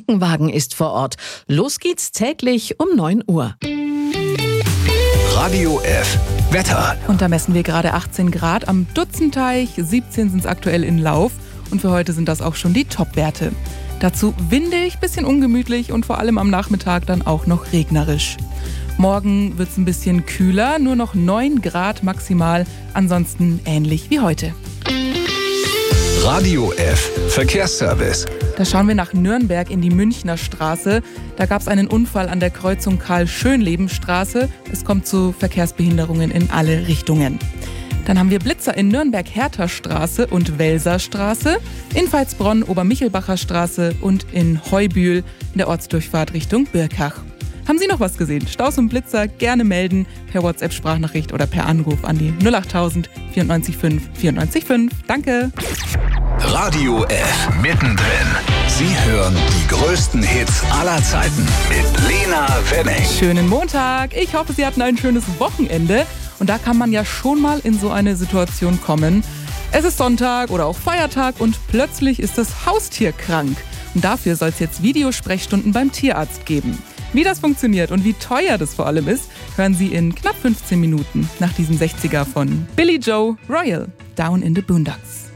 Krankenwagen ist vor Ort. Los geht's täglich um 9 Uhr. Radio F. Wetter. Und da messen wir gerade 18 Grad am Dutzenteich, 17 sind es aktuell in Lauf. Und für heute sind das auch schon die Top-Werte. Dazu windig, bisschen ungemütlich und vor allem am Nachmittag dann auch noch regnerisch. Morgen wird es ein bisschen kühler, nur noch 9 Grad maximal, ansonsten ähnlich wie heute. Radio F. Verkehrsservice. Da schauen wir nach Nürnberg in die Münchner Straße. Da gab es einen Unfall an der Kreuzung Karl-Schönleben-Straße. Es kommt zu Verkehrsbehinderungen in alle Richtungen. Dann haben wir Blitzer in Nürnberg-Hertha-Straße und Welser-Straße, in Veitsbronn Obermichelbacher Straße und in Heubühl in der Ortsdurchfahrt Richtung Birkach. Haben Sie noch was gesehen? Staus und Blitzer gerne melden per WhatsApp-Sprachnachricht oder per Anruf an die 08000 94 5 94 5. Danke! Radio F. Mittendrin. Sie hören die größten Hits aller Zeiten mit Lena Wenning. Schönen Montag. Ich hoffe, Sie hatten ein schönes Wochenende. Und da kann man ja schon mal in so eine Situation kommen. Es ist Sonntag oder auch Feiertag und plötzlich ist das Haustier krank. Und dafür soll es jetzt Videosprechstunden beim Tierarzt geben. Wie das funktioniert und wie teuer das vor allem ist, hören Sie in knapp 15 Minuten nach diesem 60er von Billy Joe Royal, Down in the Boondocks.